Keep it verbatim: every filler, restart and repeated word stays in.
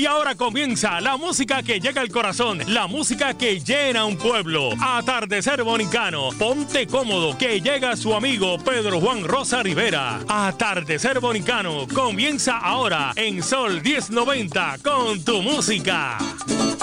Y ahora comienza la música que llega al corazón, la música que llena un pueblo. Atardecer Bonicano, ponte cómodo que llega su amigo Pedro Juan Rosa Rivera. Atardecer Bonicano comienza ahora en Sol diez noventa con tu música.